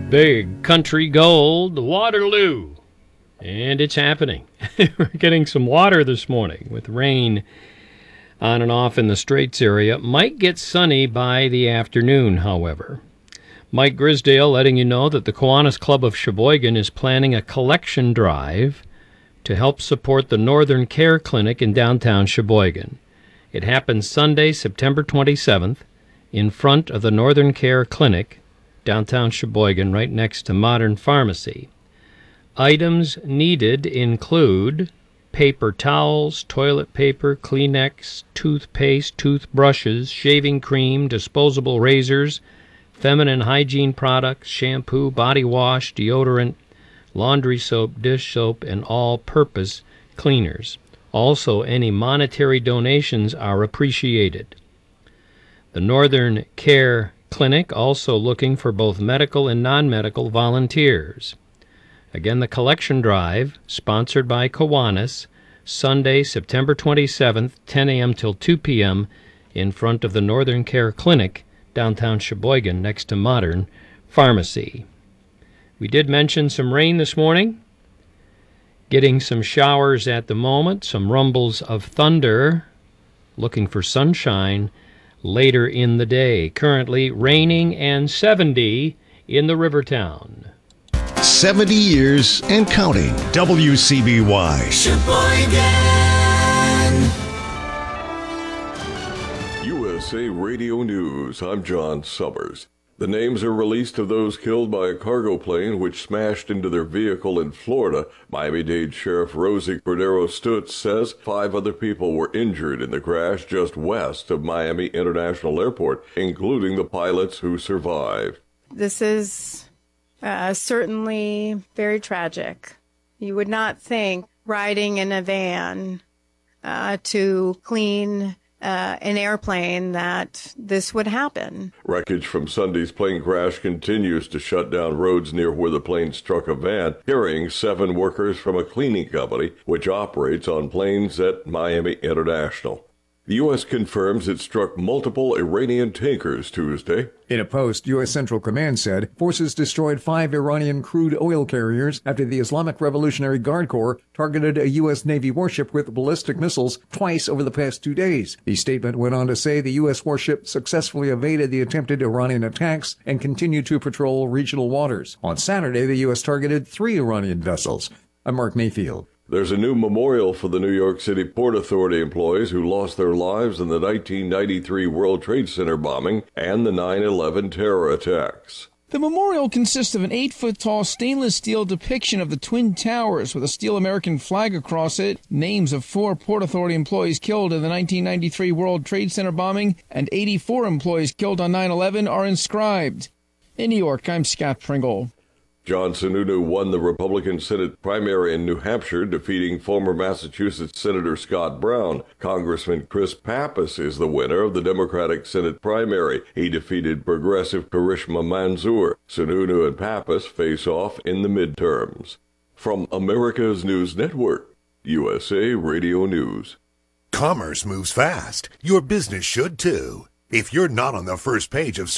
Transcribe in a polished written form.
Big country gold, Waterloo. And it's happening. We're getting some water this morning with rain on and off in the Straits area. Might get sunny by the afternoon, however. Mike Grisdale letting you know that the Kiwanis Club of Sheboygan is planning a collection drive to help support the Northern Care Clinic in downtown Sheboygan. It happens Sunday, September 27th, in front of the Northern Care Clinic, downtown Sheboygan, right next to Modern Pharmacy. Items needed include paper towels, toilet paper, Kleenex, toothpaste, toothbrushes, shaving cream, disposable razors, feminine hygiene products, shampoo, body wash, deodorant, laundry soap, dish soap, and all-purpose cleaners. Also, any monetary donations are appreciated. The Northern Care Clinic also looking for both medical and non-medical volunteers. Again, the collection drive, sponsored by Kiwanis, Sunday, September 27th, 10 a.m. till 2 p.m. in front of the Northern Care Clinic, downtown Sheboygan, next to Modern Pharmacy. We did mention some rain this morning. Getting some showers at the moment, some rumbles of thunder. Looking for sunshine later in the day. Currently raining and 70 in the Rivertown. 70 years and counting. WCBY. Sheboygan. USA Radio News. I'm John Summers. The names are released of those killed by a cargo plane which smashed into their vehicle in Florida. Miami-Dade Sheriff Rosie Cordero Stutz says 5 other people were injured in the crash just west of Miami International Airport, including the pilots who survived. This is certainly very tragic. You would not think riding in a van to clean an airplane that this would happen. Wreckage from Sunday's plane crash continues to shut down roads near where the plane struck a van, carrying 7 workers from a cleaning company which operates on planes at Miami International. The U.S. confirms it struck multiple Iranian tankers Tuesday. In a post, U.S. Central Command said forces destroyed 5 Iranian crude oil carriers after the Islamic Revolutionary Guard Corps targeted a U.S. Navy warship with ballistic missiles twice over the past 2 days. The statement went on to say the U.S. warship successfully evaded the attempted Iranian attacks and continued to patrol regional waters. On Saturday, the U.S. targeted 3 Iranian vessels. I'm Mark Mayfield. There's a new memorial for the New York City Port Authority employees who lost their lives in the 1993 World Trade Center bombing and the 9/11 terror attacks. The memorial consists of an 8-foot-tall stainless steel depiction of the Twin Towers with a steel American flag across it. Names of 4 Port Authority employees killed in the 1993 World Trade Center bombing and 84 employees killed on 9/11 are inscribed. In New York, I'm Scott Pringle. John Sununu won the Republican Senate primary in New Hampshire, defeating former Massachusetts Senator Scott Brown. Congressman Chris Pappas is the winner of the Democratic Senate primary. He defeated progressive Karishma Manzoor. Sununu and Pappas face off in the midterms. From America's News Network, USA Radio News. Commerce moves fast. Your business should too. If you're not on the first page of